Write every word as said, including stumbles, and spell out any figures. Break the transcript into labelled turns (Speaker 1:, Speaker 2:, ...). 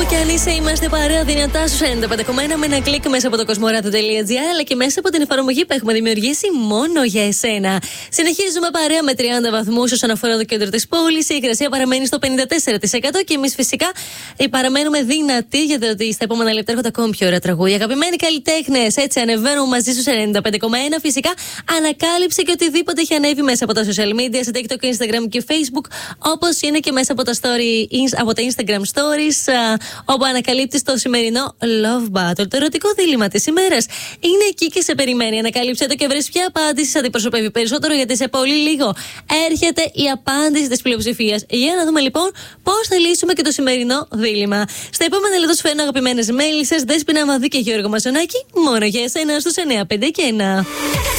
Speaker 1: Όπου και αν είσαι, είμαστε παρέα δυνατά στους ενενήντα πέντε κόμμα ένα με ένα κλικ μέσα από το κοσμοράδιο τελεία τζι άρ αλλά και μέσα από την εφαρμογή που έχουμε δημιουργήσει μόνο για εσένα. Συνεχίζουμε παρέα με τριάντα βαθμούς όσον αφορά το κέντρο της πόλης. Η υγρασία παραμένει στο πενήντα τέσσερα τοις εκατό και εμείς φυσικά παραμένουμε δυνατοί γιατί ότι στα επόμενα λεπτά έρχονται ακόμη πιο ωραία τραγούδια. Αγαπημένοι καλλιτέχνες, έτσι ανεβαίνουμε μαζί στους ενενήντα πέντε κόμμα ένα. Φυσικά ανακάλυψε και οτιδήποτε έχει ανέβει μέσα από τα social media, σε TikTok, Instagram και Facebook, όπως είναι και μέσα από τα, story, από τα Instagram stories, όπου ανακαλύπτεις το σημερινό Love Battle. Το ερωτικό δίλημμα της ημέρας είναι εκεί και σε περιμένει. Ανακάλυψε το και βρες ποια απάντηση σε αντιπροσωπεύει περισσότερο, γιατί σε πολύ λίγο έρχεται η απάντηση της πλειοψηφίας. Για να δούμε λοιπόν πώς θα λύσουμε και το σημερινό δίλημμα. Στα επόμενα λεπτά σου φέρνω αγαπημένες μέλισσες, Δέσποινα Μαδί και Γιώργο Μασονάκη, μόνο για εσένα στους εννιά πέντε και ένα.